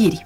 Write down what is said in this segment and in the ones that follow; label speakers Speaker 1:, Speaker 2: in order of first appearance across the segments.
Speaker 1: știri.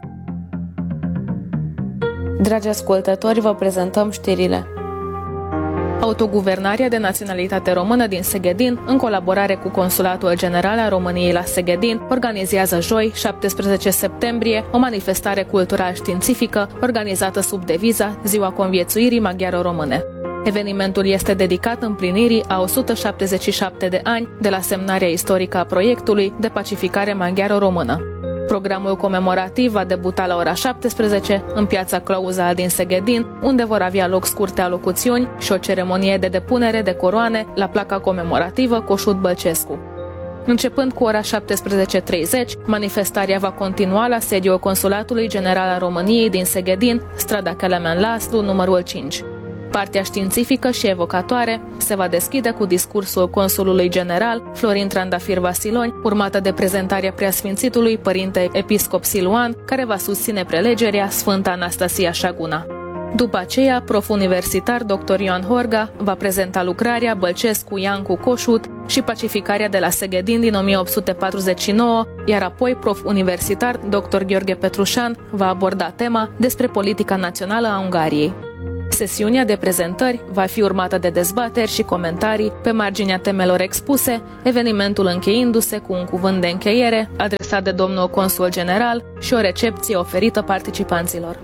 Speaker 2: Dragi ascultători, vă prezentăm știrile. Autoguvernarea de naționalitate română din Seghedin, în colaborare cu Consulatul General al României la Seghedin, organizează joi, 17 septembrie, o manifestare cultural-științifică organizată sub deviza Ziua Conviețuirii Maghiaro-Române. Evenimentul este dedicat împlinirii a 177 de ani de la semnarea istorică a proiectului de pacificare maghiaro-română. Programul comemorativ va debuta la ora 17 în piața Clauza din Seghedin, unde vor avea loc scurte alocuțiuni și o ceremonie de depunere de coroane la placa comemorativă Coșut Bălcescu. Începând cu ora 17:30, manifestarea va continua la sediul Consulatului General al României din Seghedin, strada Kelemen Laszlo, numărul 5. Partea științifică și evocatoare se va deschide cu discursul consulului general Florin Trandafir Vasiloni, urmată de prezentarea preasfințitului Părinte Episcop Siluan, care va susține prelegerea Sfânta Anastasia Șaguna. După aceea, prof. universitar dr. Ioan Horga va prezenta lucrarea Bălcescu Iancu Coșut și pacificarea de la Seghedin din 1849, iar apoi prof. universitar dr. Gheorghe Petrușan va aborda tema despre politica națională a Ungariei. Sesiunea de prezentări va fi urmată de dezbateri și comentarii pe marginea temelor expuse, evenimentul încheiindu-se cu un cuvânt de încheiere adresat de domnul consul general și o recepție oferită participanților.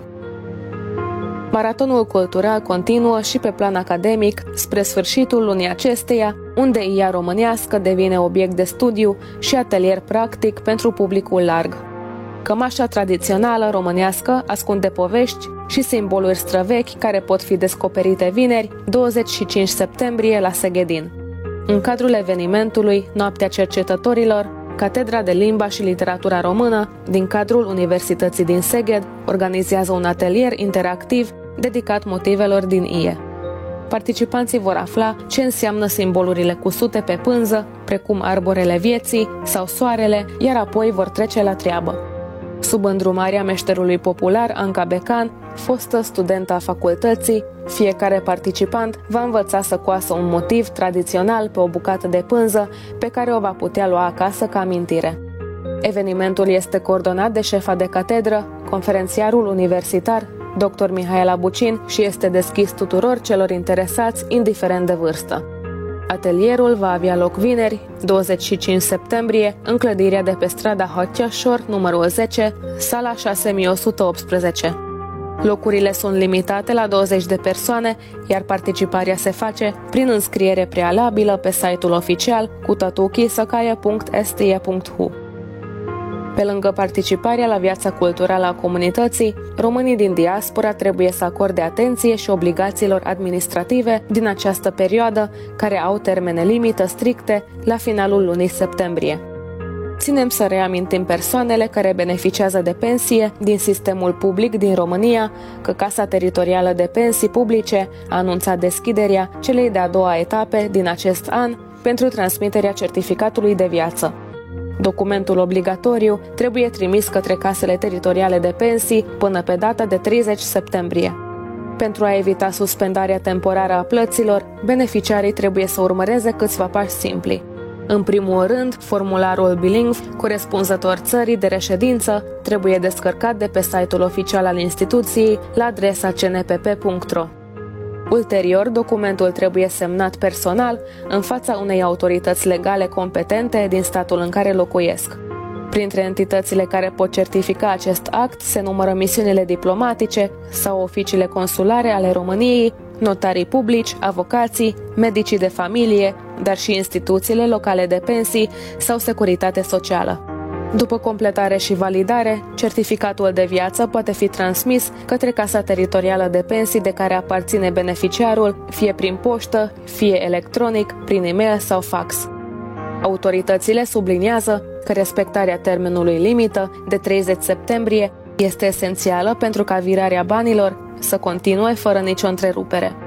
Speaker 2: Maratonul cultural continuă și pe plan academic spre sfârșitul lunii acesteia, unde IA românească devine obiect de studiu și atelier practic pentru publicul larg. Cămașa tradițională românească ascunde povești și simboluri străvechi care pot fi descoperite vineri, 25 septembrie, la Seghedin. În cadrul evenimentului Noaptea Cercetătorilor, Catedra de Limba și Literatura Română din cadrul Universității din Seged organizează un atelier interactiv dedicat motivelor din IE. Participanții vor afla ce înseamnă simbolurile cusute pe pânză, precum arborele vieții sau soarele, iar apoi vor trece la treabă. Sub îndrumarea meșterului popular Anca Becan, fostă studentă a facultății, fiecare participant va învăța să coasă un motiv tradițional pe o bucată de pânză pe care o va putea lua acasă ca amintire. Evenimentul este coordonat de șefa de catedră, conferențiarul universitar, dr. Mihaela Bucin, și este deschis tuturor celor interesați, indiferent de vârstă. Atelierul va avea loc vineri, 25 septembrie, în clădirea de pe strada Hoțașor, numărul 10, sala 6118. Locurile sunt limitate la 20 de persoane, iar participarea se face prin înscriere prealabilă pe site-ul oficial kutatukisakaia.stie.hu. Pe lângă participarea la viața culturală a comunității, românii din diaspora trebuie să acorde atenție și obligațiilor administrative din această perioadă, care au termene limită stricte la finalul lunii septembrie. Ținem să reamintim persoanele care beneficiază de pensie din sistemul public din România că Casa Teritorială de Pensii Publice a anunțat deschiderea celei de-a doua etape din acest an pentru transmiterea certificatului de viață. Documentul obligatoriu trebuie trimis către casele teritoriale de pensii până pe data de 30 septembrie. Pentru a evita suspendarea temporară a plăților, beneficiarii trebuie să urmăreze câțiva pași simpli. În primul rând, formularul bilingv corespunzător țării de reședință trebuie descărcat de pe site-ul oficial al instituției la adresa cnpp.ro. Ulterior, documentul trebuie semnat personal în fața unei autorități legale competente din statul în care locuiesc. Printre entitățile care pot certifica acest act se numără misiunile diplomatice sau oficiile consulare ale României, notarii publici, avocații, medicii de familie, dar și instituțiile locale de pensii sau securitate socială. După completare și validare, certificatul de viață poate fi transmis către Casa Teritorială de Pensii de care aparține beneficiarul, fie prin poștă, fie electronic, prin e-mail sau fax. Autoritățile subliniază că respectarea termenului limită de 30 septembrie este esențială pentru ca virarea banilor să continue fără nicio întrerupere.